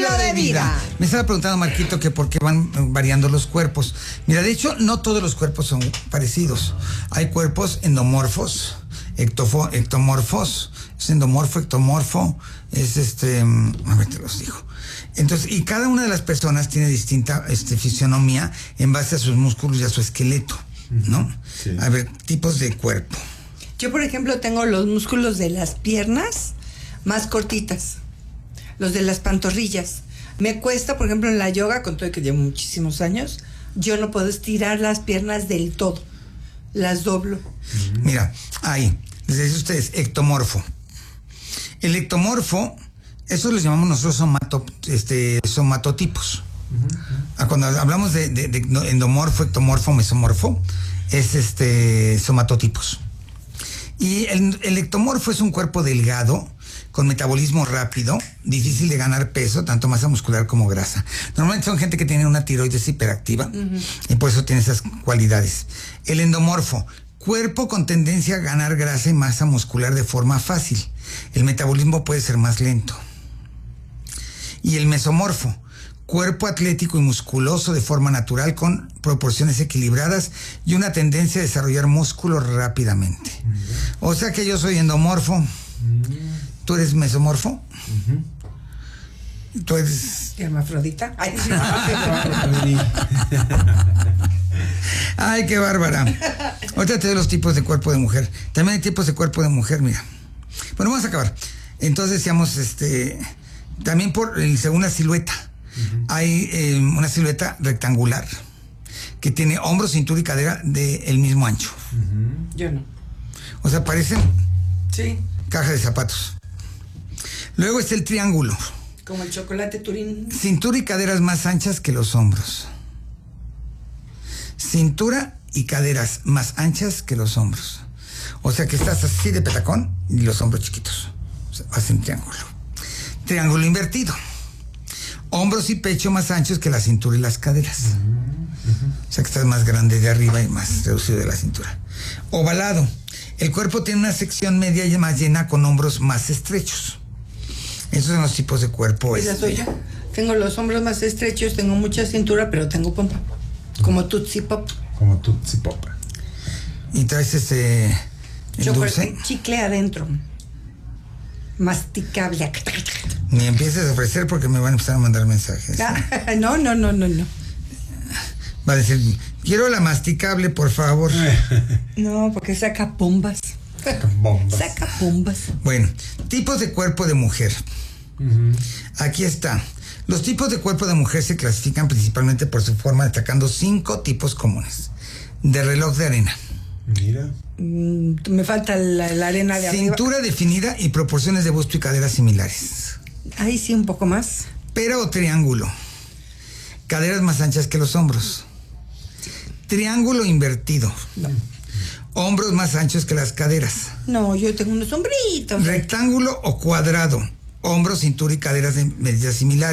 Estilo de vida. Me estaba preguntando Marquito que por qué van variando los cuerpos. Mira, de hecho, no todos los cuerpos son parecidos. Hay cuerpos endomorfos, ectomorfos, es endomorfo, ectomorfo, es a ver, te los digo. Entonces, y cada una de las personas tiene distinta fisionomía en base a sus músculos y a su esqueleto, ¿no? Sí. A ver, tipos de cuerpo. Yo, por ejemplo, tengo los músculos de las piernas más cortitas, los de las pantorrillas. Me cuesta, por ejemplo, en la yoga, con todo que llevo muchísimos años, yo no puedo estirar las piernas del todo, las doblo. Mira, ahí, les dice ustedes, ectomorfo. El ectomorfo, eso los llamamos nosotros somatotipos. Cuando hablamos de endomorfo, ectomorfo, mesomorfo, es somatotipos. Y el ectomorfo es un cuerpo delgado, con metabolismo rápido, difícil de ganar peso, tanto masa muscular como grasa. Normalmente son gente que tiene una tiroides hiperactiva, y por eso tiene esas cualidades. El endomorfo, cuerpo con tendencia a ganar grasa y masa muscular de forma fácil. El metabolismo puede ser más lento. Y el mesomorfo, cuerpo atlético y musculoso de forma natural con proporciones equilibradas y una tendencia a desarrollar músculo rápidamente. O sea que yo soy endomorfo. ¿Tú eres mesomorfo? ¿Tú eres hermafrodita? Ay, ay, qué bárbara. Ahorita te doy los tipos de cuerpo de mujer. También hay tipos de cuerpo de mujer, mira. Bueno, vamos a acabar. Entonces decíamos, también según la silueta. Hay una silueta rectangular que tiene hombros, cintura y cadera del mismo ancho. Yo no. O sea, parecen caja de zapatos. Luego está el triángulo. Como el chocolate Turín. Cintura y caderas más anchas que los hombros. Cintura y caderas más anchas que los hombros. O sea que estás así de petacón y los hombros chiquitos. O sea, hacen triángulo. Triángulo invertido. Hombros y pecho más anchos que la cintura y las caderas. O sea que estás más grande de arriba y más reducido de la cintura. Ovalado. El cuerpo tiene una sección media y más llena con hombros más estrechos. Esos son los tipos de cuerpo. Esa soy yo. Tengo los hombros más estrechos, tengo mucha cintura, pero tengo pompa. Como Tootsie Pop. Como Tootsie Pop. Y traes el dulce. Chicle adentro. Masticable. Ni empieces a ofrecer porque me van a empezar a mandar mensajes. No. Va a decir, quiero la masticable, por favor. No, porque saca bombas. Saca bombas. Bueno, tipos de cuerpo de mujer. Aquí está. Los tipos de cuerpo de mujer se clasifican principalmente por su forma, destacando 5 tipos comunes. De reloj de arena. Mira. Me falta la arena de arriba. Cintura definida y proporciones de busto y cadera similares. Ahí sí, un poco más. Pera o triángulo. Caderas más anchas que los hombros. Triángulo invertido. No. Hombros más anchos que las caderas. No, yo tengo unos hombritos. Rectángulo o cuadrado. Hombros, cintura y caderas de medidas similares.